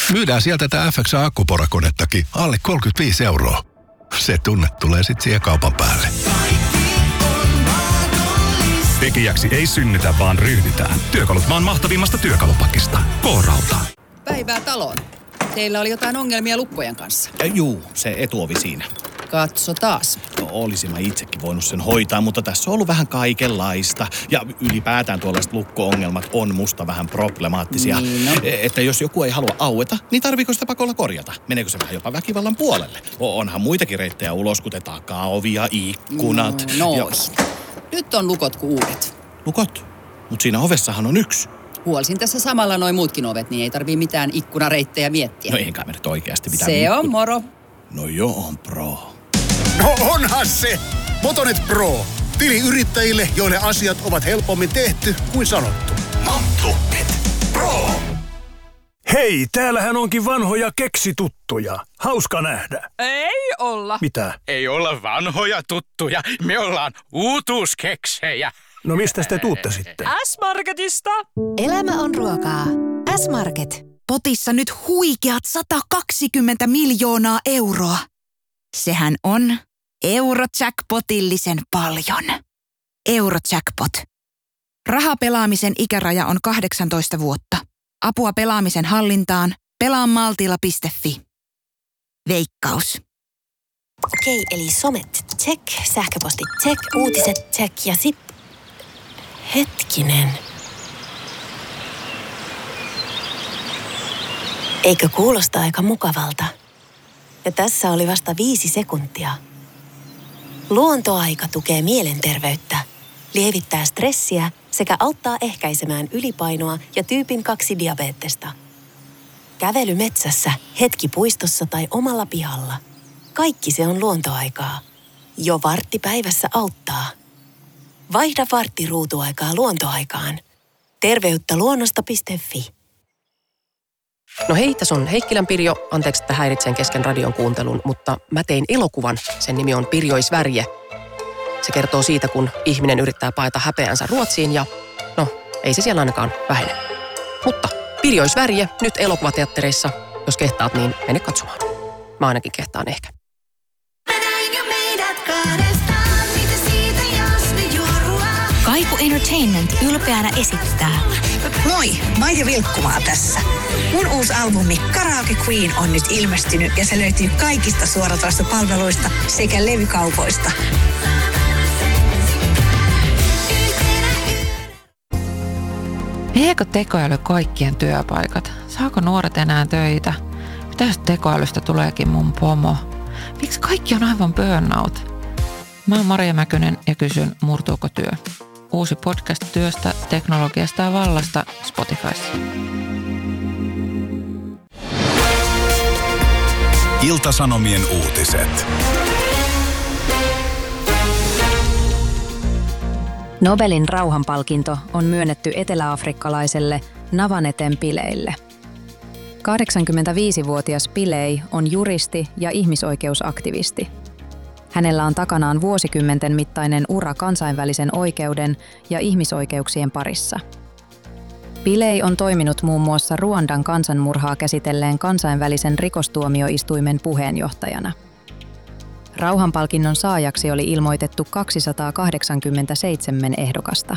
Myydään sieltä tää FX-akkuporakonettakin alle 35 €. Se tunne tulee sit siihen kaupan päälle. Tekijäksi ei synnytä, vaan ryhdytään. Työkalut maan mahtavimmasta työkalupakista. K-Rauta. Päivää taloon. Teillä oli jotain ongelmia lukkojen kanssa. Juu, se etuovi siinä. Katso taas. No, olisin mä itsekin voinut sen hoitaa, mutta tässä on ollut vähän kaikenlaista. Ja ylipäätään tuollaiset lukko-ongelmat on musta vähän problemaattisia. Niin no. Että jos joku ei halua aueta, niin tarviiko sitä pakolla korjata? Meneekö se vähän jopa väkivallan puolelle? Onhan muitakin reittejä ulos, kuten takaovi ja ikkunat. Nyt on lukot kuin uudet. Lukot? Mut siinä ovessahan on yksi. Huolsin tässä samalla noin muutkin ovet, niin ei tarvii mitään ikkunareittejä miettiä. No eikä me nyt oikeasti mitään. Se on moro. No joo, on pro. No onhan se! Motonet Pro. Tili yrittäjille, joille asiat ovat helpommin tehty kuin sanottu. Motonet Pro. Hei, täällähän onkin vanhoja keksituttuja. Hauska nähdä. Ei olla. Mitä? Ei olla vanhoja tuttuja. Me ollaan uutuuskeksejä. No mistä te tuutte sitten? S-Marketista. Elämä on ruokaa. S-Market. Potissa nyt huikeat 120 miljoonaa €. Sehän on Eurojackpotillisen paljon. Eurojackpot. Rahapelaamisen ikäraja on 18 vuotta. Apua pelaamisen hallintaan. Pelaamaltilla.fi. Veikkaus. Okei, eli somet, check, sähköpostit, check, uutiset, check ja sit... Hetkinen. Eikö kuulosta aika mukavalta? Ja tässä oli vasta 5 sekuntia. Luontoaika tukee mielenterveyttä, lievittää stressiä sekä auttaa ehkäisemään ylipainoa ja tyypin 2 diabeettesta. Kävely metsässä, hetki puistossa tai omalla pihalla. Kaikki se on luontoaikaa. Jo vartti päivässä auttaa. Vaihda vartti ruutuaikaa luontoaikaan. Terveyttä luonnosta.fi. No hei, tässä on Heikkilän Pirjo. Anteeksi, että häiritsen kesken radion kuuntelun, mutta mä tein elokuvan. Sen nimi on Pirjoisvärje. Se kertoo siitä, kun ihminen yrittää paeta häpeänsä Ruotsiin ja no, ei se siellä ainakaan vähene. Mutta Pirjoisvärje nyt elokuvateattereissa. Jos kehtaat, niin mene katsomaan. Mä ainakin kehtaan ehkä. Kaiku Entertainment ylpeänä esittää. Moi, Maija Vilkkumaa tässä. Mun uusi albumi Karaoke Queen on nyt ilmestynyt ja se löytyy kaikista suoratoistopalveluista sekä levykaupoista. Viekö tekoäly kaikkien työpaikat? Saako nuoret enää töitä? Mitä jos tekoälystä tuleekin mun pomo? Miksi kaikki on aivan burnout? Mä oon Maria Mäkynen ja kysyn, murtuuko työ? Uusi podcast työstä, teknologiasta ja vallasta Spotifyssa. Ilta-Sanomien uutiset. Nobelin rauhanpalkinto on myönnetty eteläafrikkalaiselle Navaneten Pileille. 85-vuotias Pillay on juristi ja ihmisoikeusaktivisti. Hänellä on takanaan vuosikymmenten mittainen ura kansainvälisen oikeuden ja ihmisoikeuksien parissa. Pillay on toiminut muun muassa Ruandan kansanmurhaa käsitelleen kansainvälisen rikostuomioistuimen puheenjohtajana. Rauhanpalkinnon saajaksi oli ilmoitettu 287 ehdokasta.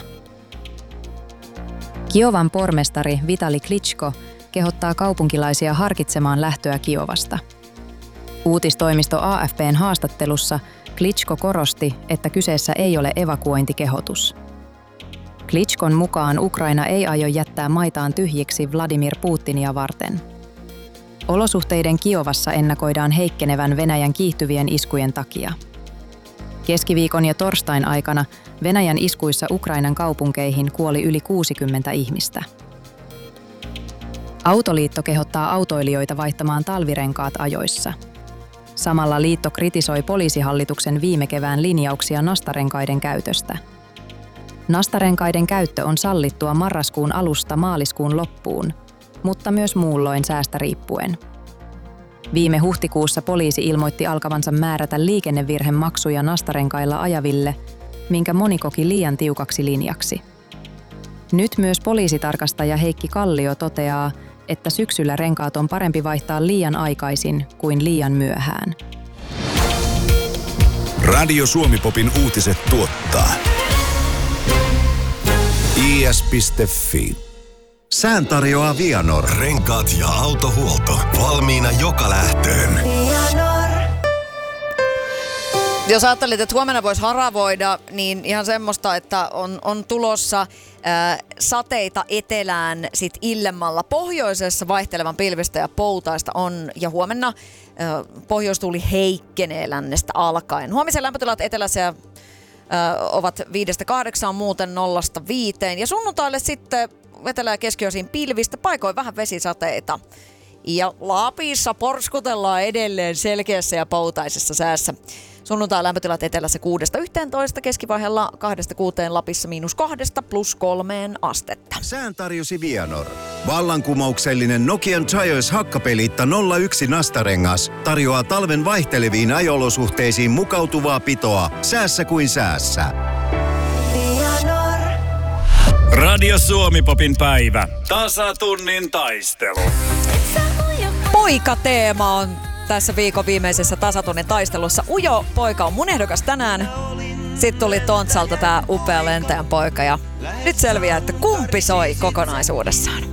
Kiovan pormestari Vitali Klitschko kehottaa kaupunkilaisia harkitsemaan lähtöä Kiovasta. Uutistoimisto AFP:n haastattelussa Klitschko korosti, että kyseessä ei ole evakuointikehotus. Klitschkon mukaan Ukraina ei aio jättää maitaan tyhjiksi Vladimir Putinia varten. Olosuhteiden Kiovassa ennakoidaan heikkenevän Venäjän kiihtyvien iskujen takia. Keskiviikon ja torstain aikana Venäjän iskuissa Ukrainan kaupunkeihin kuoli yli 60 ihmistä. Autoliitto kehottaa autoilijoita vaihtamaan talvirenkaat ajoissa. Samalla liitto kritisoi poliisihallituksen viime kevään linjauksia nastarenkaiden käytöstä. Nastarenkaiden käyttö on sallittua marraskuun alusta maaliskuun loppuun, mutta myös muulloin säästä riippuen. Viime huhtikuussa poliisi ilmoitti alkavansa määrätä liikennevirhemaksuja nastarenkailla ajaville, minkä moni koki liian tiukaksi linjaksi. Nyt myös poliisitarkastaja Heikki Kallio toteaa, että syksyllä renkaat on parempi vaihtaa liian aikaisin kuin liian myöhään. Radio Suomi-popin uutiset tuottaa is.fi. Sään tarjoaa Vianor. Renkaat ja autohuolto. Valmiina joka lähtöön. Jos ajattelit, että huomenna voisi haravoida, niin ihan semmoista, että on tulossa sateita etelään sit illemmalla. Pohjoisessa vaihtelevan pilvistä ja poutaista on, ja huomenna pohjoistuuli heikkenee lännestä alkaen. Huomisen lämpötilat etelässä ovat 5-8, muuten 0-5. Ja sunnuntaille sitten etelä- ja keskiosiin pilvistä, paikoin vähän vesisateita. Ja Lapissa porskutellaan edelleen selkeässä ja poutaisessa säässä. Sunnuntai lämpötilat etelässä 6-11, keskivaiheella 2-6, Lapissa -2 +3 astetta. Sään tarjosi Vianor. Vallankumouksellinen Nokian Giants hakkapeliitta 01 nastarengas tarjoaa talven vaihteleviin ajolosuhteisiin mukautuvaa pitoa säässä kuin säässä. Vianor. Radio Suomi-popin päivä. Tasatunnin taistelu. Poika-teema on tässä viikon viimeisessä tasatunnin taistelussa. Ujo poika on mun ehdokas tänään. Sitten tuli Tontsalta tää upea lentäjän poika ja nyt selviää, että kumpi soi kokonaisuudessaan.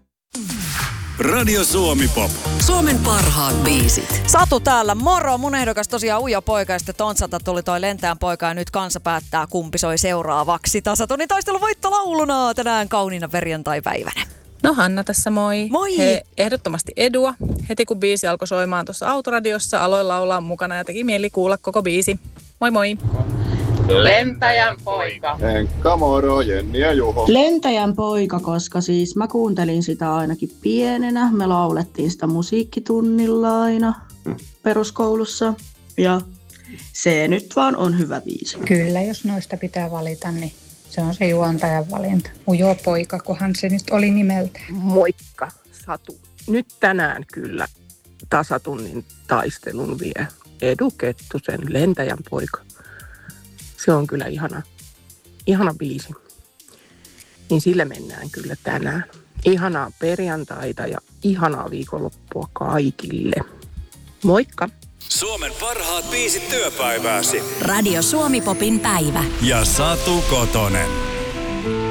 Radio Suomi-pop. Suomen parhaat biisit. Satu täällä, moro! Mun ehdokas tosiaan Ujo poika ja sitten Tontsalta tuli toi lentäjän poika ja nyt kansa päättää kumpi soi seuraavaksi. Tasatunnin taistelun voittolauluna tänään kauniina perjantai-päivänä. No Hanna tässä moi. Moi! Ehdottomasti Edua. Heti kun biisi alkoi soimaan tuossa autoradiossa, aloin laulaa mukana ja teki mieli kuulla koko biisi. Moi moi! Lentäjän poika. Henkka, moro, Jenni ja Juho. Lentäjän poika, koska siis mä kuuntelin sitä ainakin pienenä. Me laulettiin sitä musiikkitunnilla aina peruskoulussa ja se nyt vaan on hyvä biisi. Kyllä, jos noista pitää valita, niin se on se juontajan valinta. Ujo poika, kunhan se nyt oli nimeltään. Moikka, Satu. Nyt tänään kyllä tasatunnin taistelun vie Edu Kettusen Lentäjän poika. Se on kyllä ihana biisi. Niin sille mennään kyllä tänään. Ihanaa perjantaita ja ihanaa viikonloppua kaikille. Moikka! Suomen parhaat biisit työpäivääsi. Radio Suomi-popin päivä. Ja Satu Kotonen.